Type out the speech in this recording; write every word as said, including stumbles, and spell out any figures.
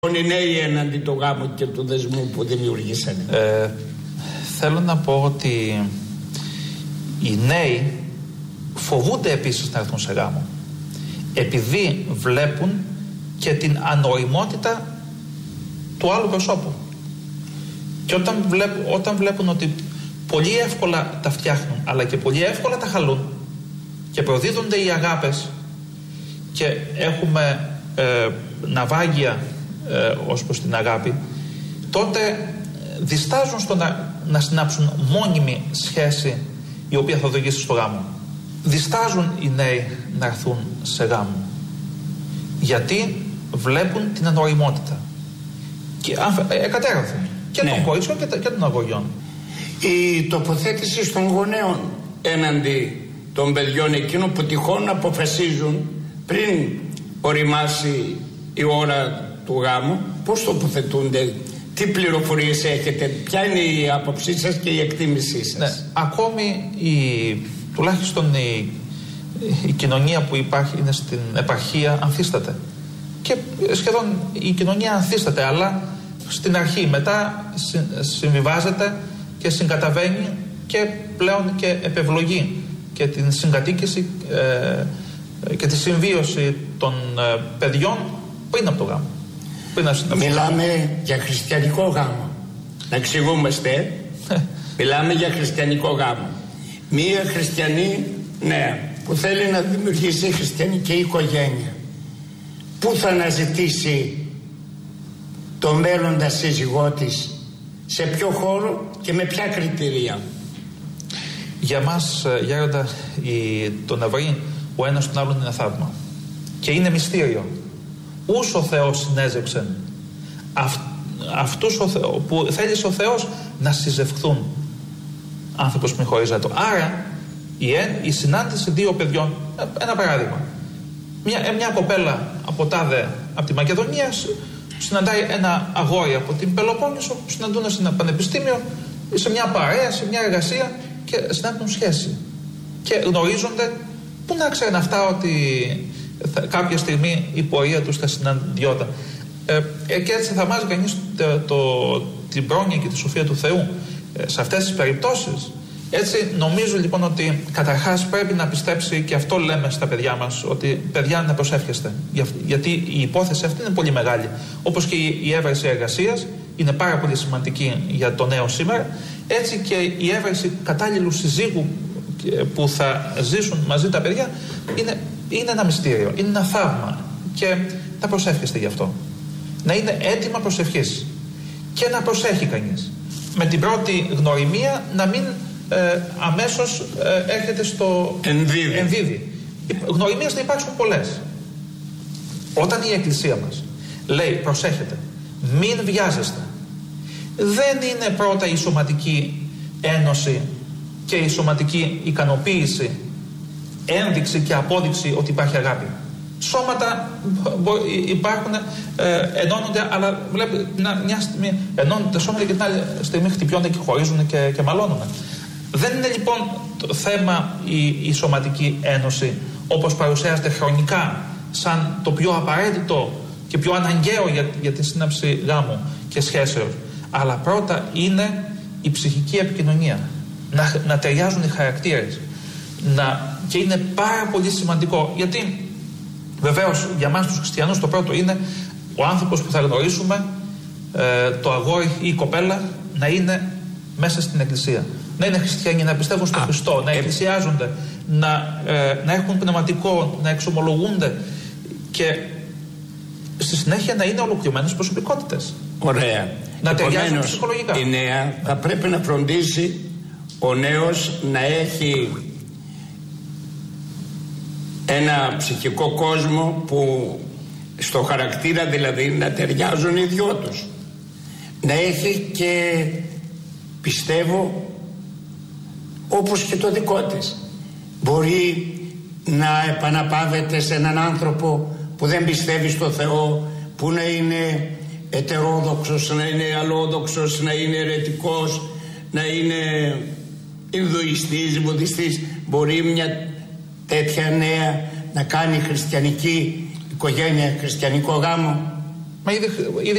Οι νέοι έναντι του γάμου και του δεσμού που δημιουργήσανε. Ε, θέλω να πω ότι οι νέοι φοβούνται επίσης να έρθουν σε γάμο, επειδή βλέπουν και την ανοημότητα του άλλου προσώπου. Και όταν βλέπουν, όταν βλέπουν ότι πολύ εύκολα τα φτιάχνουν, αλλά και πολύ εύκολα τα χαλούν και προδίδονται οι αγάπες και έχουμε ε, ναυάγια ε, ως προς την αγάπη, τότε διστάζουν στο να, να συνάψουν μόνιμη σχέση η οποία θα οδηγήσει στο γάμο. Διστάζουν οι νέοι να έρθουν σε γάμο, γιατί βλέπουν την ανοημότητα και εκατέρωθεν και ναι. των κορίτσιων και, και των αγοριών. Η τοποθέτηση των γονέων έναντι των παιδιών εκείνων που τυχόν αποφασίζουν πριν οριμάσει η ώρα του γάμου, πώς τοποθετούνται, τι πληροφορίες έχετε, ποια είναι η άποψή σας και η εκτίμησή σας? Ναι, ακόμη η, τουλάχιστον η, η κοινωνία που υπάρχει είναι στην επαρχία ανθίσταται και σχεδόν η κοινωνία ανθίσταται, αλλά στην αρχή μετά συμβιβάζεται και συγκαταβαίνει και πλέον και επευλογεί και την συγκατοίκηση ε, και τη συμβίωση των ε, παιδιών πριν από το γάμο. Πριν από Μιλάμε για χριστιανικό γάμο. Να εξηγούμαστε. Μιλάμε για χριστιανικό γάμο. Μία χριστιανή νέα που θέλει να δημιουργήσει χριστιανική οικογένεια, πού θα αναζητήσει το μέλλοντα σύζυγό της, σε ποιο χώρο και με ποια κριτήρια? Για μας, Γέροντα, το να βρει ο ένας τον άλλον είναι θαύμα και είναι μυστήριο. Ούς ο Θεός συνέζεψεν αυ, αυτούς ο Θεό, που θέλησε ο Θεός να συζευχθούν άνθρωπος μη χωρίζεται. Άρα η, η συνάντηση δύο παιδιών, ένα παράδειγμα, μια, μια κοπέλα από τάδε από τη Μακεδονία συναντάει ένα αγόρι από την Πελοπόννησο που συναντούν σε ένα πανεπιστήμιο, σε μια παρέα, σε μια εργασία και συνάπτουν σχέση και γνωρίζονται. Πού να ξέρουν αυτά ότι θα, κάποια στιγμή η πορεία τους θα συναντιόταν. Ε, ε, και έτσι θα μάζει κανείς το, το, την πρόνοια και τη σοφία του Θεού ε, σε αυτές τις περιπτώσεις. Έτσι νομίζω λοιπόν ότι καταρχάς πρέπει να πιστέψει, και αυτό λέμε στα παιδιά μας, ότι παιδιά να προσεύχεστε, για, γιατί η υπόθεση αυτή είναι πολύ μεγάλη. Όπως και η, η έβρεση εργασίας είναι πάρα πολύ σημαντική για το νέο σήμερα, έτσι και η έβρεση κατάλληλου συζύγου που θα ζήσουν μαζί τα παιδιά είναι, είναι ένα μυστήριο, είναι ένα θαύμα και να προσεύχεστε γι' αυτό. Να είναι έτοιμα προσευχής και να προσέχει κανείς. Με την πρώτη γνωριμία να μην ε, αμέσως ε, έρχεται στο ενδίδι. ενδίδι. Γνωριμίες θα υπάρξουν πολλές. Όταν η Εκκλησία μας λέει προσέχετε, μην βιάζεστε, δεν είναι πρώτα η σωματική ένωση και η σωματική ικανοποίηση ένδειξη και απόδειξη ότι υπάρχει αγάπη. Σώματα υπάρχουν, ε, ενώνονται, αλλά βλέπει μια στιγμή ενώνονται τα σώματα και την άλλη στιγμή χτυπιώνται και χωρίζουν και, και μαλώνουν. Δεν είναι λοιπόν το θέμα η, η σωματική ένωση όπως παρουσιάζεται χρονικά σαν το πιο απαραίτητο και πιο αναγκαίο για, για τη σύναψη γάμου και σχέσεως, αλλά πρώτα είναι η ψυχική επικοινωνία. Να, να ταιριάζουν οι χαρακτήρες. Να, και είναι πάρα πολύ σημαντικό, γιατί βεβαίως για μας τους χριστιανούς το πρώτο είναι ο άνθρωπος που θα γνωρίσουμε, ε, το αγόρι ή η κοπέλα, να είναι μέσα στην Εκκλησία. Να είναι χριστιανοί, να πιστεύουν στον Χριστό, να εκκλησιάζονται, να, ε, να έχουν πνευματικό, να εξομολογούνται και στη συνέχεια να είναι ολοκληρωμένες προσωπικότητες. Ωραία. Να ταιριάζουν ψυχολογικά. Η νέα θα πρέπει να φροντίσει ο νέος να έχει ένα ψυχικό κόσμο που στο χαρακτήρα δηλαδή να ταιριάζουν οι δυο τους. Να έχει και πιστεύω όπως και το δικό της. Μπορεί να επαναπάβεται σε έναν άνθρωπο που δεν πιστεύει στο Θεό, που να είναι ετερόδοξος, να είναι αλλόδοξος, να είναι αιρετικός, να είναι Ινδουιστής, Βουδιστής. Μπορεί μια τέτοια νέα να κάνει χριστιανική οικογένεια, χριστιανικό γάμο? Μα ήδη, ήδη